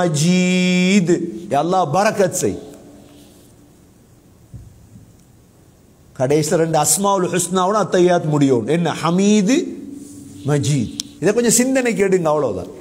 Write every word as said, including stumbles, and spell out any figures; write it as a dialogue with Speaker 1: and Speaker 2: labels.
Speaker 1: மஜீத், அல்லாஹ் பரக்கத் செய். கடைசி ரெண்டு அஸ்மாவுல் ஹுஸ்னாவோட அத்தையாத் முடியும். என்ன? ஹமீது, மஜீத். இதை கொஞ்சம் சிந்தனை கேடுங்க, அவ்வளவுதான்.